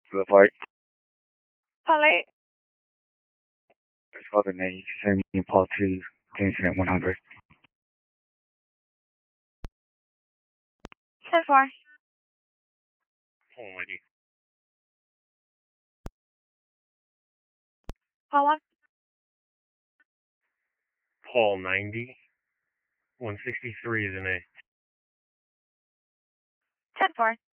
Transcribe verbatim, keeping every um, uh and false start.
To the flight. Paul eight. There's other name. You can send me Paul two, incident one hundred. ten four. Paul ninety. Paul one. Paul ninety. one sixty-three is an A. ten four.